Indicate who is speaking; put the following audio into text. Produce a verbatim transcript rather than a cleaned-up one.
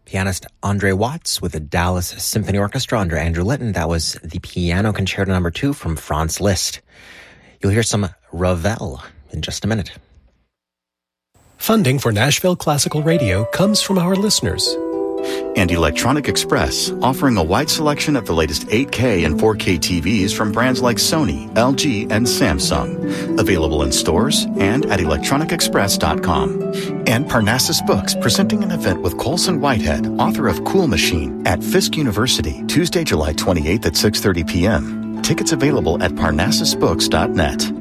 Speaker 1: Pianist Andre Watts with the Dallas Symphony Orchestra under Andrew Litton. That was the Piano Concerto Number Two from Franz Liszt. You'll hear some Ravel in just a minute.
Speaker 2: Funding for Nashville Classical Radio comes from our listeners.
Speaker 3: And Electronic Express, offering a wide selection of the latest eight K and four K T Vs from brands like Sony, L G, and Samsung. Available in stores and at electronic express dot com. And Parnassus Books, presenting an event with Colson Whitehead, author of Cool Machine, at Fisk University, Tuesday, July twenty-eighth at six thirty p.m. Tickets available at parnassus books dot net.